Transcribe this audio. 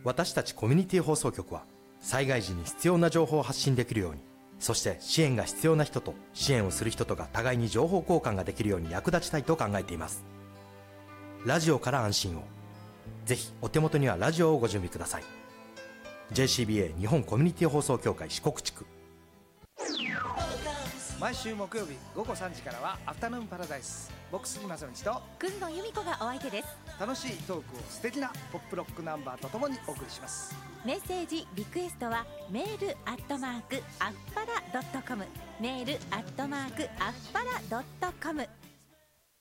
私たちコミュニティ放送局は災害時に必要な情報を発信できるように、そして支援が必要な人と支援をする人とが互いに情報交換ができるように役立ちたいと考えています。ラジオから安心を。ぜひお手元にはラジオをご準備ください。 JCBA 日本コミュニティ放送協会四国地区。 毎週木曜日午後3時からはアフタヌーンパラダイス。僕杉正道とくんの由美子がお相手です。 楽しいトークを素敵なポップロックナンバーとともにお送りします。 メッセージリクエストはメールアットマークアッパラドットコム、メールアットマークアッパラドットコム。